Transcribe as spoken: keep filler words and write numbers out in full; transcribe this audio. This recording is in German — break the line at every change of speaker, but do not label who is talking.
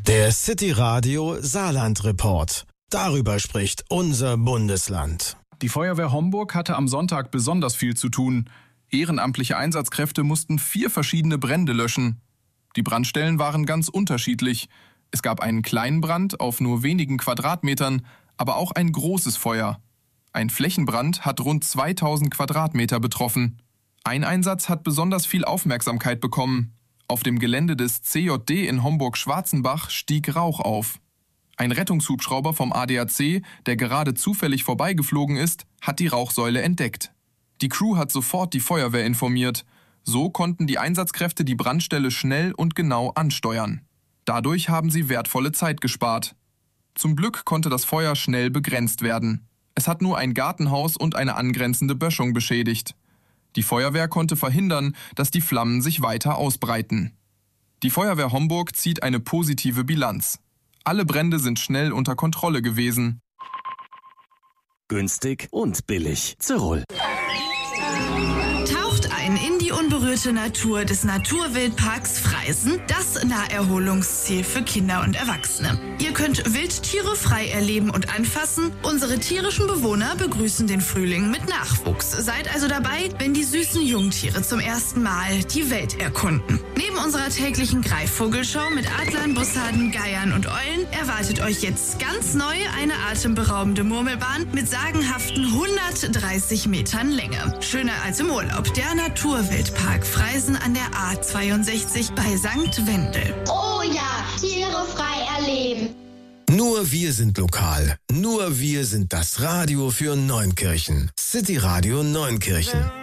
Der City Radio Saarland Report. Darüber spricht unser Bundesland.
Die Feuerwehr Homburg hatte am Sonntag besonders viel zu tun. Ehrenamtliche Einsatzkräfte mussten vier verschiedene Brände löschen. Die Brandstellen waren ganz unterschiedlich. Es gab einen kleinen Brand auf nur wenigen Quadratmetern, aber auch ein großes Feuer. Ein Flächenbrand hat rund zweitausend Quadratmeter betroffen. Ein Einsatz hat besonders viel Aufmerksamkeit bekommen. Auf dem Gelände des C J D in Homburg-Schwarzenbach stieg Rauch auf. Ein Rettungshubschrauber vom A D A C, der gerade zufällig vorbeigeflogen ist, hat die Rauchsäule entdeckt. Die Crew hat sofort die Feuerwehr informiert. So konnten die Einsatzkräfte die Brandstelle schnell und genau ansteuern. Dadurch haben sie wertvolle Zeit gespart. Zum Glück konnte das Feuer schnell begrenzt werden. Es hat nur ein Gartenhaus und eine angrenzende Böschung beschädigt. Die Feuerwehr konnte verhindern, dass die Flammen sich weiter ausbreiten. Die Feuerwehr Homburg zieht eine positive Bilanz. Alle Brände sind schnell unter Kontrolle gewesen.
Günstig und billig. Zirol.
Taucht ein in die unberührte Natur des Naturwildparks Freisen, das Naherholungsziel für Kinder und Erwachsene. Ihr könnt Wildtiere frei erleben und anfassen. Unsere tierischen Bewohner begrüßen den Frühling mit Nachwuchs. Seid also dabei, wenn die süßen Jungtiere zum ersten Mal die Welt erkunden. Neben unserer täglichen Greifvogelshow mit Adlern, Bussarden, Geiern und Eulen erwartet euch jetzt ganz neu eine atemberaubende Murmelbahn mit sagenhaften hundertdreißig Metern Länge. Schöner als im Urlaub, der Naturwildpark Freisen an der A zweiundsechzig bei Sankt Wendel.
Oh ja, Tiere frei erleben.
Nur wir sind lokal. Nur wir sind das Radio für Neunkirchen. City Radio Neunkirchen.